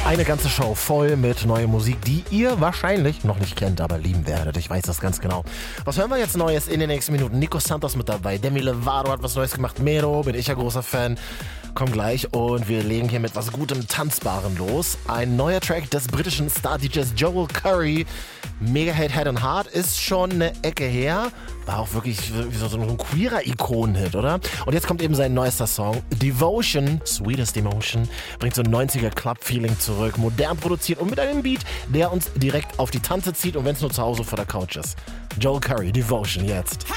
Eine ganze Show voll mit neuer Musik, die ihr wahrscheinlich noch nicht kennt, aber lieben werdet. Ich weiß das ganz genau. Was hören wir jetzt Neues in den nächsten Minuten? Nico Santos mit dabei, Demi Lovato hat was Neues gemacht, Mero, bin ich ja großer Fan. Komm gleich und wir legen hier mit was Gutem, Tanzbaren los. Ein neuer Track des britischen Star-DJs Joel Curry. Mega Hit Head and Heart ist schon eine Ecke her. War auch wirklich so ein queerer Ikonenhit, oder? Und jetzt kommt eben sein neuester Song, Devotion, Sweetest Emotion, bringt so ein 90er Club-Feeling zurück, modern produziert und mit einem Beat, der uns direkt auf die Tanze zieht und wenn es nur zu Hause vor der Couch ist. Joel Curry, Devotion jetzt.